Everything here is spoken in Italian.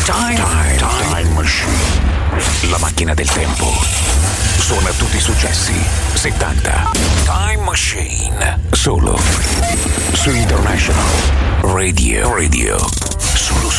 Time Machine. La macchina del tempo. Suona tutti i successi 70. Time Machine. Solo su International Radio. Solo su